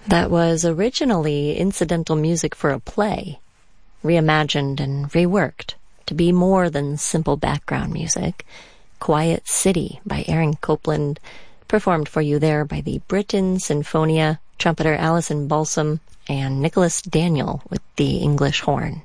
That was originally incidental music for a play, reimagined and reworked to be more than simple background music. Quiet City by Aaron Copland, performed for you there by the Britten Sinfonia, trumpeter Alison Balsam, and Nicholas Daniel with the English horn.